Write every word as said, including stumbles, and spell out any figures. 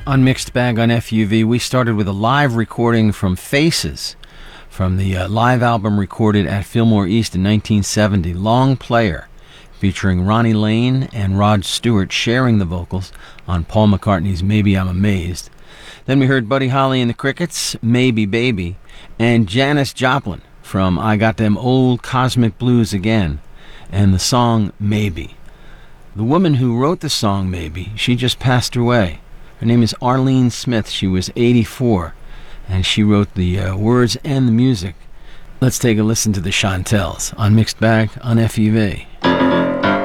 On Mixed Bag on F U V, we started with a live recording from Faces, from the uh, live album recorded at Fillmore East in nineteen seventy, Long Player, featuring Ronnie Lane and Rod Stewart sharing the vocals on Paul McCartney's Maybe I'm Amazed. Then we heard Buddy Holly and the Crickets, Maybe Baby, and Janis Joplin from I Got Them Old Cosmic Blues Again, and the song Maybe. The woman who wrote the song Maybe, she just passed away. Her name is Arlene Smith. She was eighty-four, and she wrote the uh, words and the music. Let's take a listen to the Chantels on Mixed Bag on F U V.